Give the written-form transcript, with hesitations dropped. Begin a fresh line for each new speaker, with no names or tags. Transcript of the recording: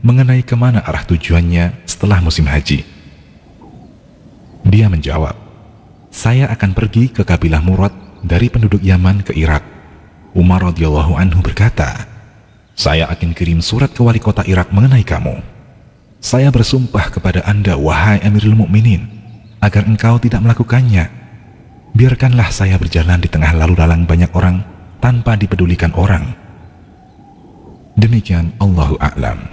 mengenai kemana arah tujuannya setelah musim haji. Dia menjawab, "Saya akan pergi ke kabilah Murad dari penduduk Yaman ke Irak." Umar radhiyallahu anhu berkata, "Saya akan kirim surat ke wali kota Irak mengenai kamu. Saya bersumpah kepada Anda, wahai Amirul Mukminin, agar engkau tidak melakukannya. Biarkanlah saya berjalan di tengah lalu lalang banyak orang tanpa dipedulikan orang." Demikian, Allahu a'lam.